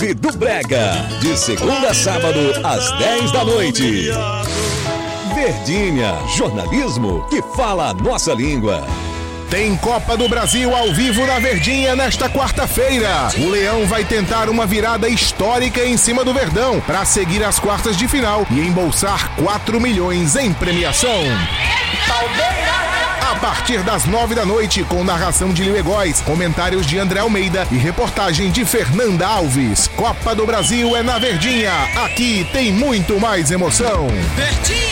do Brega, de segunda a sábado, às 10 da noite. Verdinha, jornalismo que fala a nossa língua. Tem Copa do Brasil ao vivo na Verdinha nesta quarta-feira. O Leão vai tentar uma virada histórica em cima do Verdão para seguir as quartas de final e embolsar 4 milhões em premiação. A partir das 9 da noite, com narração de Lio Egóis, comentários de André Almeida e reportagem de Fernanda Alves. Copa do Brasil é na Verdinha. Aqui tem muito mais emoção. Verdinha!